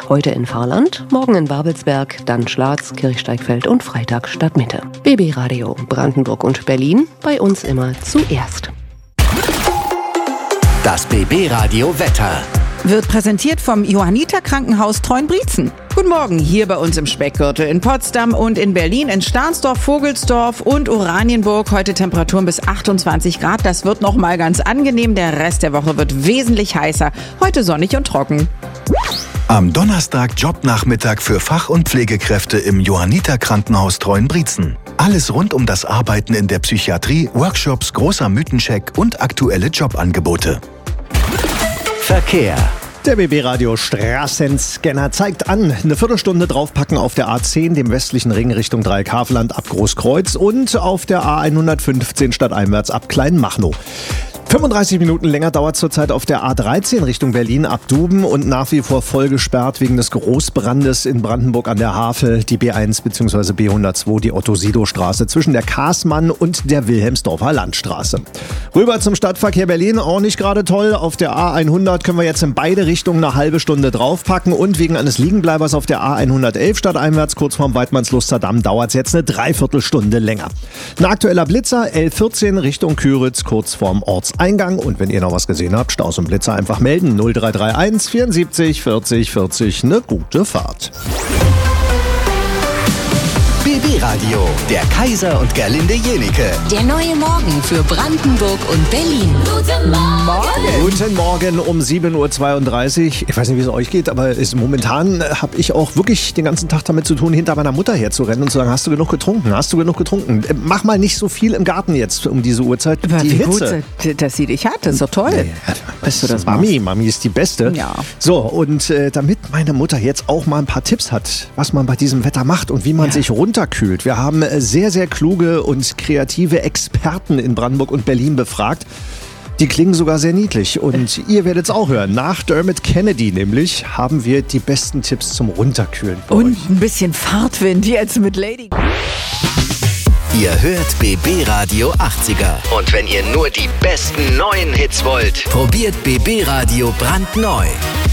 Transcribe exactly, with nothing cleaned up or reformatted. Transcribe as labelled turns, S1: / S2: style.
S1: Heute in Fahrland, morgen in Babelsberg, dann Schlatz, Kirchsteigfeld und Freitag Stadtmitte. B B Radio Brandenburg und Berlin, bei uns immer zuerst.
S2: Das B B Radio Wetter
S3: wird präsentiert vom Johanniter Krankenhaus Treuenbrietzen. Guten Morgen, hier bei uns im Speckgürtel in Potsdam und in Berlin, in Stahnsdorf, Vogelsdorf und Oranienburg. Heute Temperaturen bis achtundzwanzig Grad. Das wird noch mal ganz angenehm. Der Rest der Woche wird wesentlich heißer. Heute sonnig und trocken.
S4: Am Donnerstag Jobnachmittag für Fach- und Pflegekräfte im Johanniter Krankenhaus Treuenbrietzen. Alles rund um das Arbeiten in der Psychiatrie, Workshops, großer Mythencheck und aktuelle Jobangebote.
S2: Verkehr.
S5: Der B B-Radio Straßenscanner zeigt an, eine Viertelstunde draufpacken auf der A zehn, dem westlichen Ring Richtung Dreieckhaveland ab Großkreuz und auf der A hundertfünfzehn stadteinwärts ab Kleinmachnow. fünfunddreißig Minuten länger dauert zurzeit auf der A dreizehn Richtung Berlin ab Duben und nach wie vor voll gesperrt wegen des Großbrandes in Brandenburg an der Havel, die B eins bzw. B hundertzwei, die Otto-Sido-Straße zwischen der Kaßmann und der Wilhelmsdorfer Landstraße. Rüber zum Stadtverkehr Berlin, auch nicht gerade toll. Auf der A hundert können wir jetzt in beide Richtungen eine halbe Stunde draufpacken und wegen eines Liegenbleibers auf der A hundertelf stadteinwärts kurz vorm Weidmannsluster Damm dauert es jetzt eine Dreiviertelstunde länger. Ein aktueller Blitzer, L vierzehn Richtung Küritz kurz vorm Ortseingang. Und wenn ihr noch was gesehen habt, Staus und Blitzer einfach melden. null drei drei eins vierundsiebzig vierzig vierzig. Eine gute Fahrt.
S2: B B-Radio, der Kaiser und Gerlinde Jenike.
S6: Der neue Morgen für Brandenburg und Berlin. Guten
S5: Morgen. Guten Morgen um sieben Uhr zweiunddreißig. Ich weiß nicht, wie es euch geht, aber ist, momentan habe ich auch wirklich den ganzen Tag damit zu tun, hinter meiner Mutter herzurennen und zu sagen, hast du genug getrunken? Hast du genug getrunken? Mach mal nicht so viel im Garten jetzt um diese Uhrzeit.
S3: Aber
S5: die
S3: wie
S5: Hitze.
S3: Gut, dass sie dich hat, das ist doch toll.
S5: Ja,
S3: dass du das
S5: Mami, Mami ist die Beste.
S3: Ja.
S5: So, und äh, damit meine Mutter jetzt auch mal ein paar Tipps hat, was man bei diesem Wetter macht und wie man ja. sich runterkühlt. Wir haben sehr, sehr kluge und kreative Experten in Brandenburg und Berlin befragt. Die klingen sogar sehr niedlich und ihr werdet es auch hören. Nach Dermot Kennedy nämlich haben wir die besten Tipps zum Runterkühlen für
S3: Und
S5: euch.
S3: ein bisschen Fahrtwind jetzt mit Lady.
S2: Ihr hört B B-Radio achtziger. Und wenn ihr nur die besten neuen Hits wollt, probiert B B-Radio brandneu.